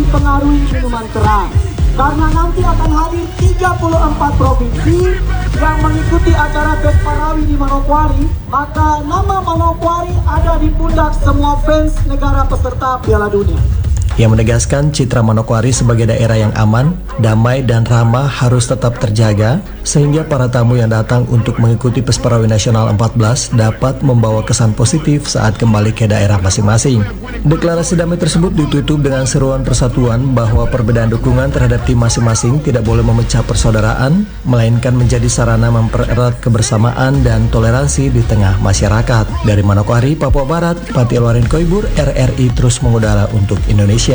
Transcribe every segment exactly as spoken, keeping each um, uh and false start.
dipengaruhi minuman keras. Karena nanti akan hadir tiga puluh empat provinsi yang mengikuti acara Best Parawi di Manokwari, maka nama Manokwari ada di pundak semua fans negara peserta Piala Dunia. Yang menegaskan citra Manokwari sebagai daerah yang aman, damai, dan ramah harus tetap terjaga, sehingga para tamu yang datang untuk mengikuti Pesparawi Nasional empat belas dapat membawa kesan positif saat kembali ke daerah masing-masing. Deklarasi damai tersebut ditutup dengan seruan persatuan bahwa perbedaan dukungan terhadap tim masing-masing tidak boleh memecah persaudaraan, melainkan menjadi sarana mempererat kebersamaan dan toleransi di tengah masyarakat. Dari Manokwari, Papua Barat, Pati Alwarin Koibur, R R I terus mengudara untuk Indonesia.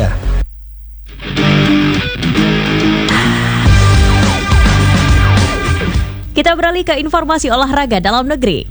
Kita beralih ke informasi olahraga dalam negeri.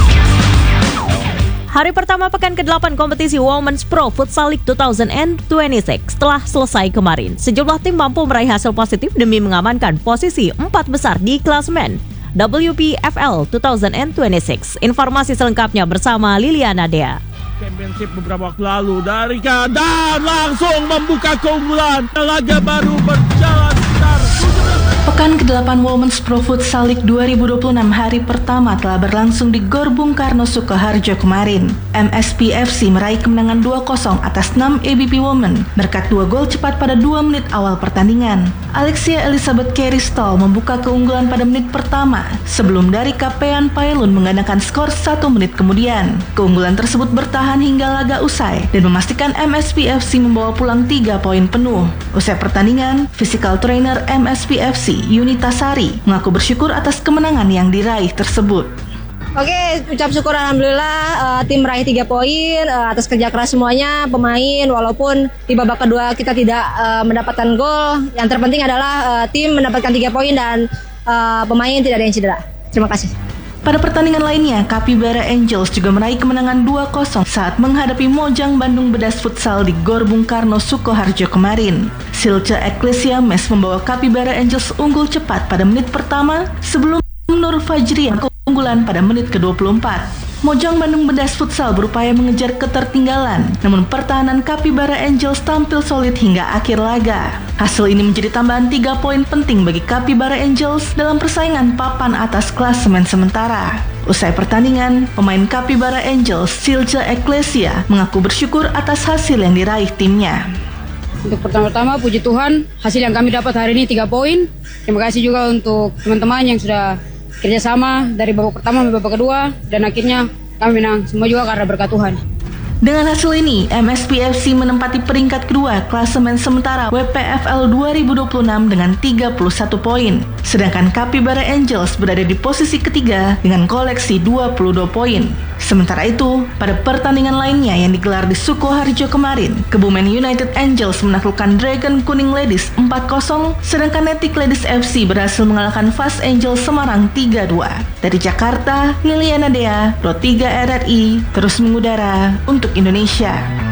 Hari pertama pekan kedelapan kompetisi Women's Pro Futsal League dua ribu dua puluh enam telah selesai kemarin. Sejumlah tim mampu meraih hasil positif demi mengamankan posisi empat besar di klasemen W P F L dua ribu dua puluh enam. Informasi selengkapnya bersama Liliana Dea. Championship beberapa waktu lalu dari dan langsung membuka keunggulan. Laga baru berjalan sekitar Pekan kedelapan Women's Pro Futsal League dua ribu dua puluh enam hari pertama telah berlangsung di Gor Bung Karno Sukoharjo kemarin. M S P F C meraih kemenangan dua kosong atas enam A B P Women berkat dua gol cepat pada dua menit awal pertandingan. Alexia Elizabeth Keristol membuka keunggulan pada menit pertama sebelum dari Kapean Pailun menggandakan skor satu menit kemudian. Keunggulan tersebut bertahan hingga laga usai dan memastikan M S P F C membawa pulang tiga poin penuh. Usai pertandingan, physical trainer M S P F C Yunita Sari mengaku bersyukur atas kemenangan yang diraih tersebut. Oke, ucap syukur alhamdulillah uh, tim meraih tiga poin uh, atas kerja keras semuanya pemain, walaupun di babak kedua kita tidak uh, mendapatkan gol. Yang terpenting adalah uh, tim mendapatkan tiga poin dan uh, pemain tidak ada yang cedera. Terima kasih. Pada pertandingan lainnya, Capybara Angels juga meraih kemenangan dua kosong saat menghadapi Mojang Bandung Bedas Futsal di Gor Bung Karno Sukoharjo kemarin. Silce Ecclesia Mes membawa Capybara Angels unggul cepat pada menit pertama sebelum Nur Fajri yang keunggulan pada menit ke dua puluh empat. Mojang Bandung Bedas Futsal berupaya mengejar ketertinggalan, namun pertahanan Capybara Angels tampil solid hingga akhir laga. Hasil ini menjadi tambahan tiga poin penting bagi Capybara Angels dalam persaingan papan atas klasemen sementara. Usai pertandingan, pemain Capybara Angels, Silce Ecclesia, mengaku bersyukur atas hasil yang diraih timnya. Untuk pertama-tama, puji Tuhan, hasil yang kami dapat hari ini tiga poin. Terima kasih juga untuk teman-teman yang sudah kerjasama dari babak pertama sampai babak kedua, dan akhirnya kami menang. Semua juga karena berkat Tuhan. Dengan hasil ini, M S P F C menempati peringkat kedua klasemen sementara W P F L dua ribu dua puluh enam dengan tiga puluh satu poin. Sedangkan Capybara Angels berada di posisi ketiga dengan koleksi dua puluh dua poin. Sementara itu, pada pertandingan lainnya yang digelar di Sukoharjo kemarin, Kebumen United Angels menaklukkan Dragon Kuning Ladies empat kosong, sedangkan Netik Ladies F C berhasil mengalahkan Fast Angels Semarang tiga dua. Dari Jakarta, Liliana Dea, Pro tiga R R I, terus mengudara untuk Indonesia.